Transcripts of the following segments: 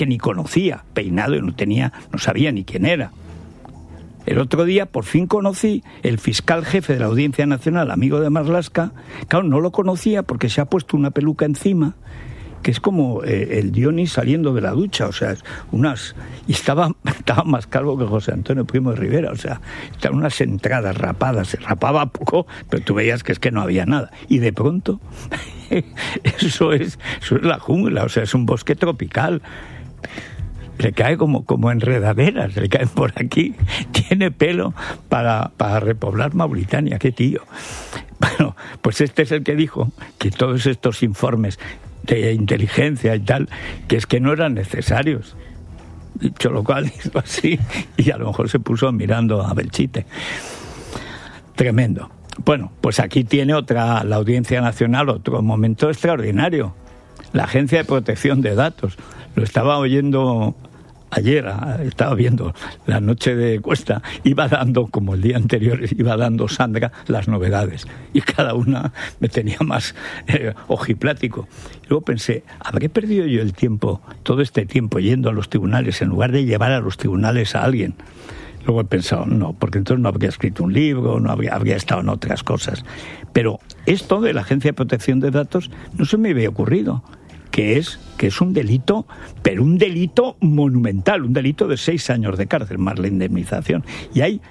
que ni conocía, peinado y no sabía ni quién era. El otro día por fin conocí el fiscal jefe de la Audiencia Nacional, amigo de Marlaska. Claro, no lo conocía porque se ha puesto una peluca encima, que es como el Dionis saliendo de la ducha, o sea, y estaba más calvo que José Antonio Primo de Rivera, o sea, estaban unas entradas rapadas, se rapaba poco, pero tú veías que es que no había nada. Y de pronto, eso es la jungla, o sea, es un bosque tropical. Le cae como enredaderas, le caen por aquí. Tiene pelo para repoblar Mauritania, qué tío. Bueno, pues este es el que dijo que todos estos informes de inteligencia y tal, que es que no eran necesarios. Dicho lo cual, hizo así, y a lo mejor se puso mirando a Belchite. Tremendo. Bueno, pues aquí tiene la Audiencia Nacional, otro momento extraordinario. La Agencia de Protección de Datos. Lo estaba oyendo ayer, estaba viendo La Noche de Cuesta, iba dando, como el día anterior, iba dando Sandra las novedades, y cada una me tenía más ojiplático. Y luego pensé, ¿habré perdido yo el tiempo, todo este tiempo, yendo a los tribunales, en lugar de llevar a los tribunales a alguien? Luego he pensado, no, porque entonces no habría escrito un libro, no habría estado en otras cosas. Pero esto de la Agencia de Protección de Datos no se me había ocurrido, que es un delito, pero un delito monumental, un delito de 6 años de cárcel, más la indemnización. Y hay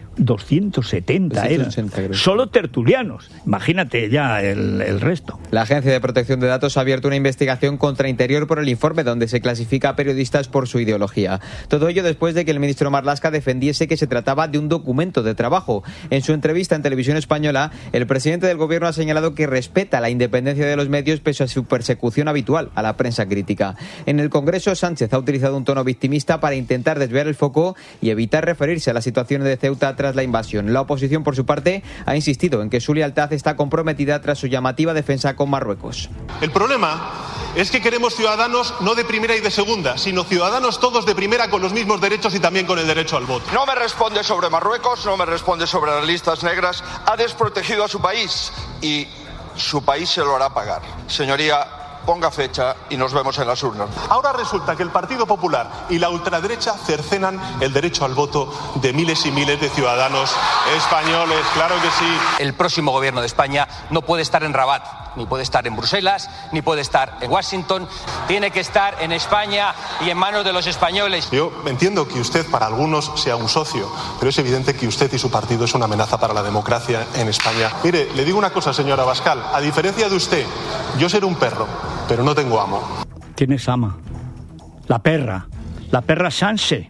270 solo tertulianos. Imagínate ya el resto. La Agencia de Protección de Datos ha abierto una investigación contra Interior por el informe donde se clasifica a periodistas por su ideología. Todo ello después de que el ministro Marlaska defendiese que se trataba de un documento de trabajo. En su entrevista en Televisión Española, el presidente del gobierno ha señalado que respeta la independencia de los medios pese a su persecución habitual a la prensa crítica. En el Congreso, Sánchez ha utilizado un tono victimista para intentar desviar el foco y evitar referirse a la situación de Ceuta tras la invasión. La oposición, por su parte, ha insistido en que su lealtad está comprometida tras su llamativa defensa con Marruecos. El problema es que queremos ciudadanos no de primera y de segunda, sino ciudadanos todos de primera con los mismos derechos y también con el derecho al voto. No me responde sobre Marruecos, no me responde sobre las listas negras. Ha desprotegido a su país y su país se lo hará pagar. Señoría, ponga fecha y nos vemos en las urnas. Ahora resulta que el Partido Popular y la ultraderecha cercenan el derecho al voto de miles y miles de ciudadanos españoles. Claro que sí. El próximo gobierno de España no puede estar en Rabat, ni puede estar en Bruselas, ni puede estar en Washington. Tiene que estar en España y en manos de los españoles. Yo entiendo que usted para algunos sea un socio, pero es evidente que usted y su partido es una amenaza para la democracia en España. Mire, le digo una cosa, señora Abascal. A diferencia de usted, yo seré un perro, pero no tengo amo. Tienes ama. La perra Sanse.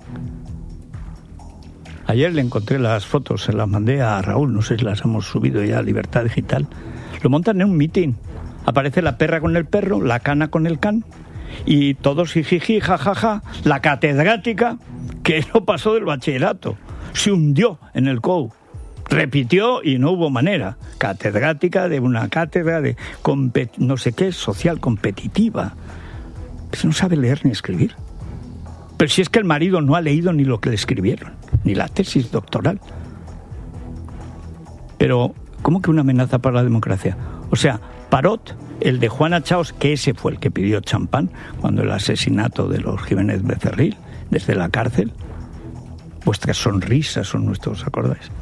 Ayer le encontré las fotos, se las mandé a Raúl, no sé si las hemos subido ya a Libertad Digital. Lo montan en un mitin. Aparece la perra con el perro, la cana con el can, y todos jijiji, jajaja. La catedrática, que no pasó del bachillerato, se hundió en el COU. Repitió y no hubo manera. Catedrática de una cátedra de no sé qué, social competitiva. Pues no sabe leer ni escribir. Pero si es que el marido no ha leído ni lo que le escribieron, ni la tesis doctoral. Pero, ¿cómo que una amenaza para la democracia? O sea, Parot, el de Juana Chaos, que ese fue el que pidió champán cuando el asesinato de los Jiménez Becerril, desde la cárcel. Vuestras sonrisas son nuestros, ¿acordáis?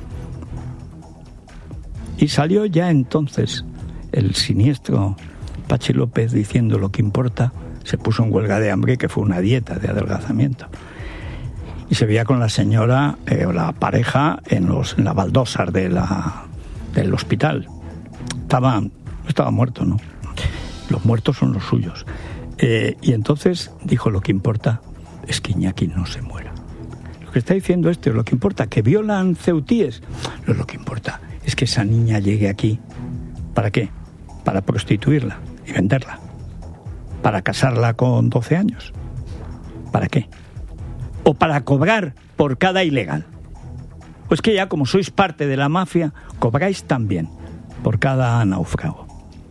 Y salió ya entonces el siniestro Pachi López diciendo lo que importa. Se puso en huelga de hambre, que fue una dieta de adelgazamiento. Y se veía con la señora, la pareja, en la baldosas del hospital. No estaba muerto, ¿no? Los muertos son los suyos. Y entonces dijo, lo que importa es que Iñaki no se muera. Lo que está diciendo lo que importa, que violan ceutíes, no es lo que importa. Es que esa niña llegue aquí. ¿Para qué? Para prostituirla y venderla. Para casarla con 12 años. ¿Para qué? O para cobrar por cada ilegal. Pues que ya como sois parte de la mafia, cobráis también por cada náufrago.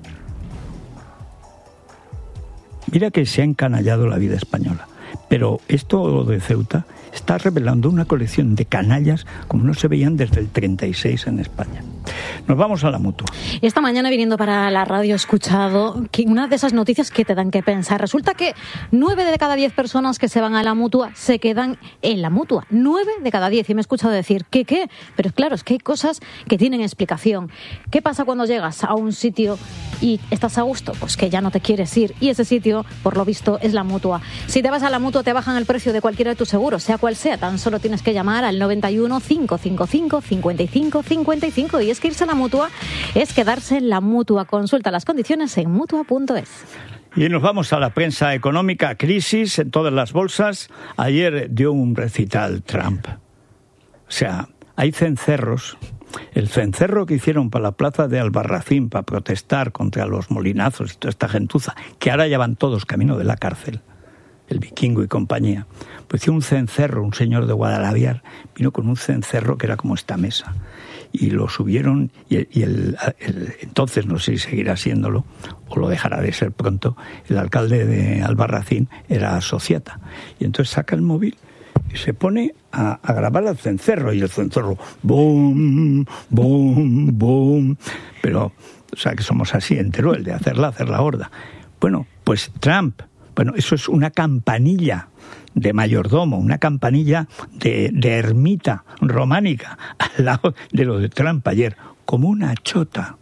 Mira que se ha encanallado la vida española. Pero esto de Ceuta está revelando una colección de canallas como no se veían desde el 36 en España. Nos vamos a la Mutua. Esta mañana, viniendo para la radio, he escuchado que una de esas noticias que te dan que pensar. Resulta que 9 de cada 10 personas que se van a la Mutua se quedan en la Mutua. 9 de cada 10. Y me he escuchado decir, ¿qué? Pero claro, es que hay cosas que tienen explicación. ¿Qué pasa cuando llegas a un sitio y estás a gusto? Pues que ya no te quieres ir. Y ese sitio, por lo visto, es la Mutua. Si te vas a la Mutua, te bajan el precio de cualquiera de tus seguros, sea cual sea. Tan solo tienes que llamar al 91 555 55 55. Y es que irse a la Mutua es quedarse en la Mutua. Consulta las condiciones en mutua.es. Y nos vamos a la prensa económica. Crisis en todas las bolsas. Ayer dio un recital Trump. O sea, hay cencerros. El cencerro que hicieron para la plaza de Albarracín para protestar contra los molinazos y toda esta gentuza, que ahora ya van todos camino de la cárcel, el Vikingo y compañía, pues hizo un cencerro, un señor de Guadalaviar, vino con un cencerro que era como esta mesa, y lo subieron, y entonces, no sé si seguirá siéndolo, o lo dejará de ser pronto, el alcalde de Albarracín era Sociata, y entonces saca el móvil y se pone a grabar al cencerro, y el cencerro, boom, boom, boom, pero, o sea, que somos así en Teruel, de hacer la horda. Bueno, pues Trump, bueno, eso es una campanilla de mayordomo, una campanilla de ermita románica, al lado de lo de Trump ayer, como una chota,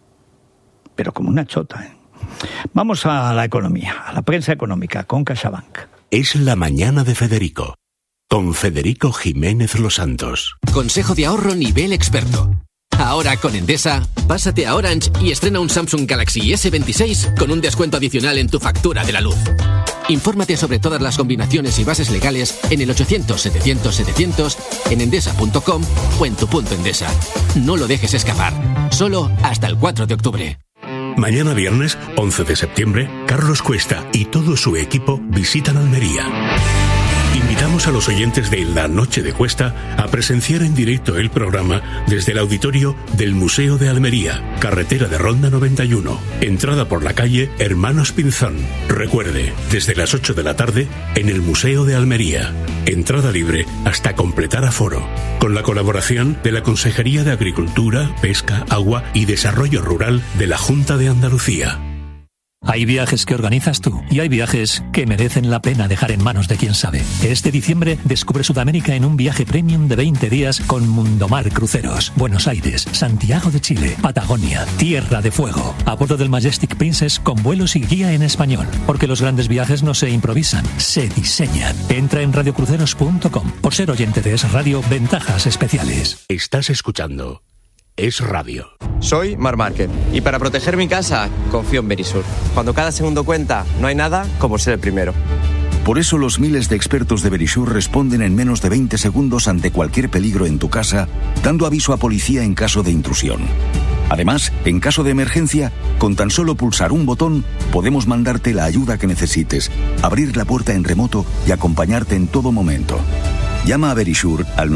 pero como una chota, ¿eh? Vamos a la economía, a la prensa económica, con CaixaBank. Es la mañana de Federico, con Federico Jiménez Los Santos. Consejo de ahorro nivel experto. Ahora con Endesa, pásate a Orange y estrena un Samsung Galaxy S26 con un descuento adicional en tu factura de la luz. Infórmate sobre todas las combinaciones y bases legales en el 800-700-700, en endesa.com o en tu punto Endesa. No lo dejes escapar. Solo hasta el 4 de octubre. Mañana viernes, 11 de septiembre, Carlos Cuesta y todo su equipo visitan Almería. Invitamos a los oyentes de La Noche de Cuesta a presenciar en directo el programa desde el auditorio del Museo de Almería, carretera de Ronda 91, entrada por la calle Hermanos Pinzón. Recuerde, desde las 8 de la tarde en el Museo de Almería. Entrada libre hasta completar aforo. Con la colaboración de la Consejería de Agricultura, Pesca, Agua y Desarrollo Rural de la Junta de Andalucía. Hay viajes que organizas tú y hay viajes que merecen la pena dejar en manos de quien sabe. Este diciembre descubre Sudamérica en un viaje premium de 20 días con Mundomar Cruceros. Buenos Aires, Santiago de Chile, Patagonia, Tierra de Fuego. A bordo del Majestic Princess con vuelos y guía en español. Porque los grandes viajes no se improvisan, se diseñan. Entra en radiocruceros.com. Por ser oyente de Es Radio, ventajas especiales. Estás escuchando Es Radio. Soy Mar Márquez y para proteger mi casa confío en Verisur. Cuando cada segundo cuenta, no hay nada como ser el primero. Por eso los miles de expertos de Verisur responden en menos de 20 segundos ante cualquier peligro en tu casa, dando aviso a policía en caso de intrusión. Además, en caso de emergencia, con tan solo pulsar un botón, podemos mandarte la ayuda que necesites, abrir la puerta en remoto y acompañarte en todo momento. Llama a Verisur al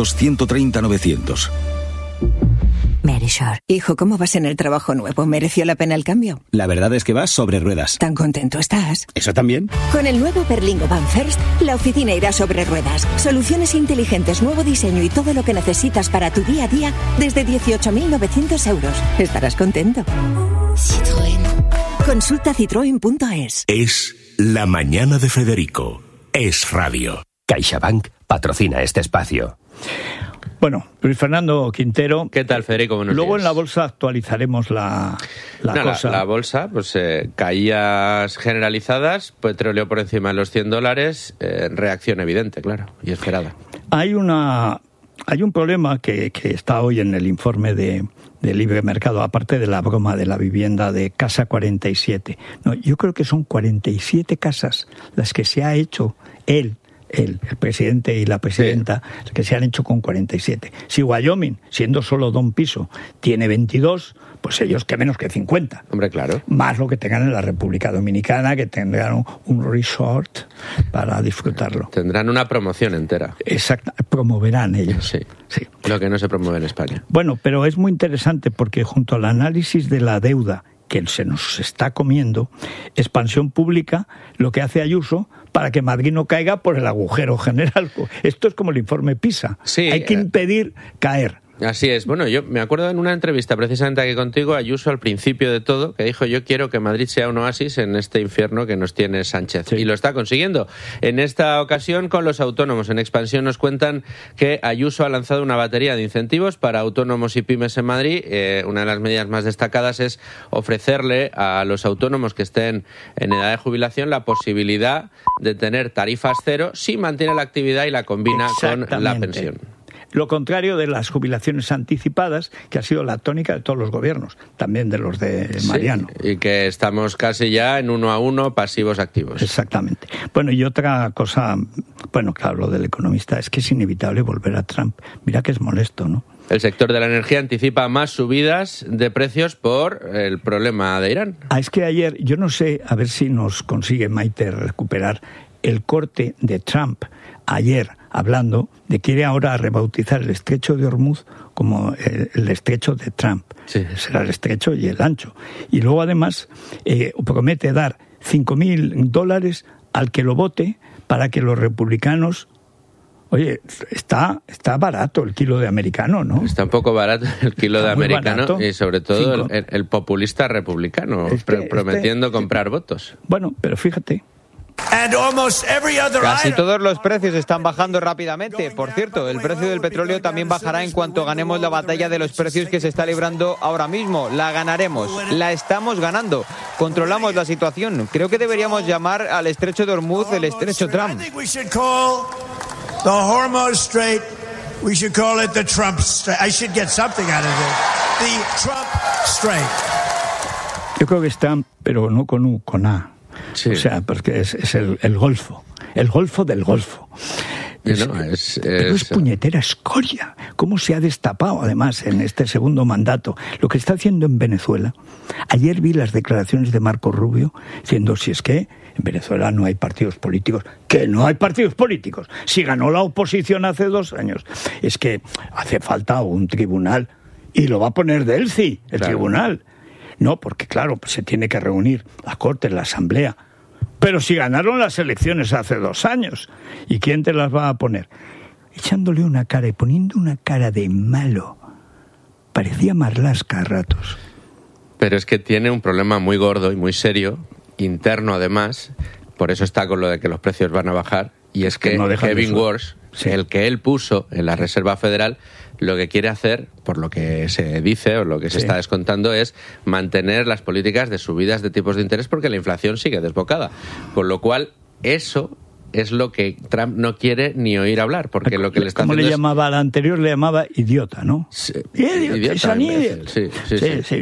900-130-900. Verisur. Hijo, ¿cómo vas en el trabajo nuevo? ¿Mereció la pena el cambio? La verdad es que vas sobre ruedas. ¿Tan contento estás? ¿Eso también? Con el nuevo Berlingo Van First, la oficina irá sobre ruedas. Soluciones inteligentes, nuevo diseño y todo lo que necesitas para tu día a día desde 18.900 euros. Estarás contento. Citroën. Consulta citroen.es. Es la mañana de Federico. Es Radio. CaixaBank patrocina este espacio. Bueno, Luis Fernando Quintero. ¿Qué tal, Federico? Buenos Luego días. En la bolsa actualizaremos la cosa. La bolsa, pues caídas generalizadas, petróleo por encima de los $100, reacción evidente, claro, y esperada. Hay un problema que está hoy en el informe de Libre Mercado, aparte de la broma de la vivienda de Casa 47. No, yo creo que son 47 casas las que se ha hecho el presidente y la presidenta, sí, que se han hecho con 47. Si Wyoming, siendo solo de un piso, tiene 22, pues ellos que menos que 50. Hombre, claro. Más lo que tengan en la República Dominicana, que tendrán un resort para disfrutarlo. Tendrán una promoción entera. Exacto, promoverán ellos. Sí. Lo que no se promueve en España. Bueno, pero es muy interesante porque junto al análisis de la deuda que se nos está comiendo, Expansión Pública lo que hace Ayuso para que Madrid no caiga por el agujero general. Esto es como el informe PISA. Sí, hay que impedir caer. Así es. Bueno, yo me acuerdo en una entrevista precisamente aquí contigo, Ayuso, al principio de todo, que dijo: yo quiero que Madrid sea un oasis en este infierno que nos tiene Sánchez. Sí. Y lo está consiguiendo. En esta ocasión, con los autónomos. En Expansión nos cuentan que Ayuso ha lanzado una batería de incentivos para autónomos y pymes en Madrid. Una de las medidas más destacadas es ofrecerle a los autónomos que estén en edad de jubilación la posibilidad de tener tarifas cero si mantiene la actividad y la combina con la pensión. Lo contrario de las jubilaciones anticipadas, que ha sido la tónica de todos los gobiernos, también de los de Mariano. Sí, y que estamos casi ya en 1 a 1 pasivos activos. Exactamente. Bueno, y otra cosa, bueno, claro, lo del economista, es que es inevitable volver a Trump. Mira que es molesto, ¿no? El sector de la energía anticipa más subidas de precios por el problema de Irán. Es que ayer, yo no sé, a ver si nos consigue Maite recuperar el corte de Trump ayer, hablando de que quiere ahora rebautizar el estrecho de Hormuz como el estrecho de Trump. Sí. Será el estrecho y el ancho. Y luego además promete dar $5,000 al que lo vote para que los republicanos... Oye, está barato el kilo de americano, ¿no? Está un poco barato el kilo de americano barato. Y sobre todo el populista republicano prometiendo comprar votos. Bueno, pero fíjate... Casi todos los precios están bajando rápidamente. Por cierto, el precio del petróleo también bajará en cuanto ganemos la batalla de los precios que se está librando ahora mismo. La ganaremos, la estamos ganando. Controlamos la situación. Creo que deberíamos llamar al estrecho de Hormuz el estrecho Trump. The Hormuz Strait, we should call it the Trump Strait. I should get something out of it. The Trump Strait. Yo creo que está, pero no con U, con A. Sí. O sea, porque es el Golfo. El Golfo del Golfo. Pero es puñetera escoria. ¿Cómo se ha destapado, además, en este segundo mandato? Lo que está haciendo en Venezuela. Ayer vi las declaraciones de Marco Rubio diciendo, si es que en Venezuela no hay partidos políticos. ¡Que no hay partidos políticos! Si ganó la oposición hace 2 años. Es que hace falta un tribunal. Y lo va a poner Delcy, el tribunal. No, porque claro, pues se tiene que reunir la Corte, la Asamblea. Pero si ganaron las elecciones hace 2 años, ¿y quién te las va a poner? Echándole una cara y poniendo una cara de malo. Parecía Marlaska a ratos. Pero es que tiene un problema muy gordo y muy serio, interno además, por eso está con lo de que los precios van a bajar, y es que no Kevin Walsh, el que él puso en la Reserva Federal, lo que quiere hacer, por lo que se dice o lo que se está descontando, es mantener las políticas de subidas de tipos de interés porque la inflación sigue desbocada. Con lo cual, eso es lo que Trump no quiere ni oír hablar, porque lo que le está haciendo le llamaba, la anterior le llamaba idiota, ¿no? Sí, idiota. Sí.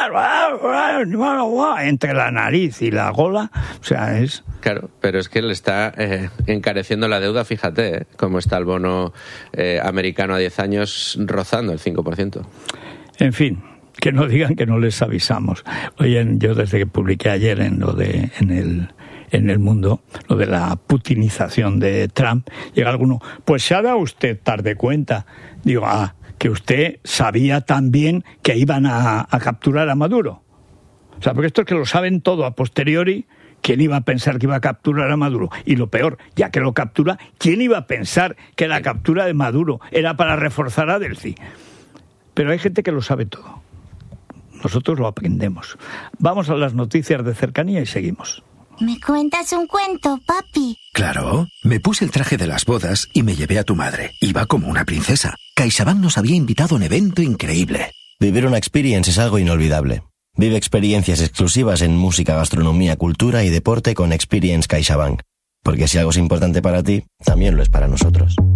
Entre la nariz y la gola, o sea, es... Claro, pero es que le está encareciendo la deuda, fíjate, cómo está el bono americano a 10 años rozando el 5%. En fin, que no digan que no les avisamos. Oye, yo desde que publiqué ayer en el Mundo, lo de la putinización de Trump, llega alguno, pues se ha dado usted tarde cuenta. Digo, que usted sabía también que iban a capturar a Maduro. O sea, porque esto es que lo saben todo a posteriori. ¿Quién iba a pensar que iba a capturar a Maduro? Y lo peor, ya que lo captura, ¿quién iba a pensar que la captura de Maduro era para reforzar a Delcy? Pero hay gente que lo sabe todo. Nosotros lo aprendemos. Vamos a las noticias de cercanía y seguimos. ¿Me cuentas un cuento, papi? Claro. Me puse el traje de las bodas y me llevé a tu madre. Iba como una princesa. CaixaBank nos había invitado a un evento increíble. Vivir una experience es algo inolvidable. Vive experiencias exclusivas en música, gastronomía, cultura y deporte con Experience CaixaBank. Porque si algo es importante para ti, también lo es para nosotros.